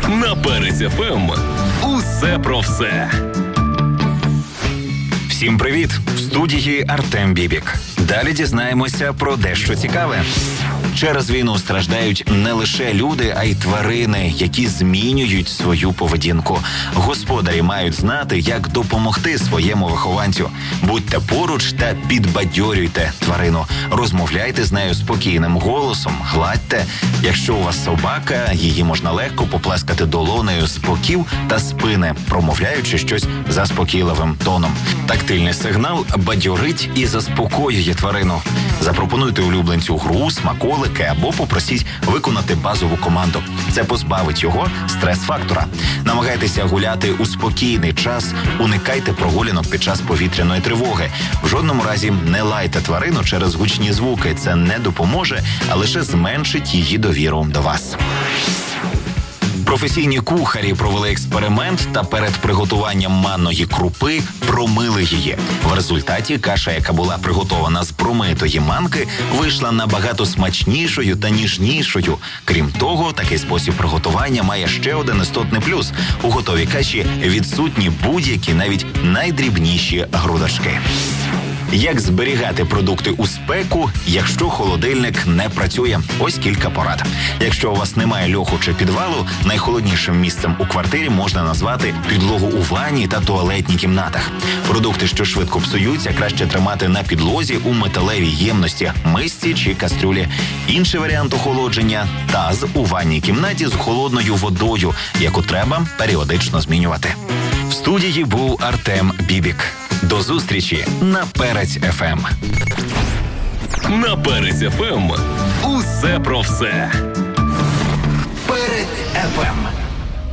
На Перець ФМ. Усе про все. Всім привіт! В студії Артем Бібік. Далі дізнаємося про дещо цікаве. Через війну страждають не лише люди, а й тварини, які змінюють свою поведінку. Господарі мають знати, як допомогти своєму вихованцю. Будьте поруч та підбадьорюйте тварину. Розмовляйте з нею спокійним голосом, гладьте. Якщо у вас собака, її можна легко поплескати долонею з боків та спини, промовляючи щось заспокійливим тоном. Тактильний сигнал бадьорить і заспокоює тварину. Запропонуйте улюбленцю гру, смаколики або попросіть виконати базову команду. Це позбавить його стрес-фактора. Намагайтеся гуляти у спокійний час, уникайте прогулянок під час повітряної тривоги. В жодному разі не лайте тварину через гучні звуки. Це не допоможе, а лише зменшить її довіру до вас. Професійні кухарі провели експеримент та перед приготуванням манної крупи промили її. В результаті каша, яка була приготована з промитої манки, вийшла набагато смачнішою та ніжнішою. Крім того, такий спосіб приготування має ще один істотний плюс. У готовій каші відсутні будь-які, навіть найдрібніші грудочки. Як зберігати продукти у спеку, якщо холодильник не працює? Ось кілька порад. Якщо у вас немає льоху чи підвалу, найхолоднішим місцем у квартирі можна назвати підлогу у ванні та туалетній кімнатах. Продукти, що швидко псуються, краще тримати на підлозі у металевій ємності, мисці чи кастрюлі. Інший варіант охолодження – таз у ванній кімнаті з холодною водою, яку треба періодично змінювати. В студії був Артем Бібік. До зустрічі на Перець ФМ. На Перець ФМ. Усе про все. Перець ФМ.